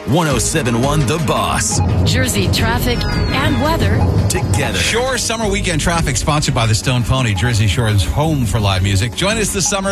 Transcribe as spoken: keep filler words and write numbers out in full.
one oh seven point one The Boss. Jersey traffic and weather together. Shore Summer Weekend Traffic, sponsored by the Stone Pony, Jersey Shore's home for live music. Join us this summer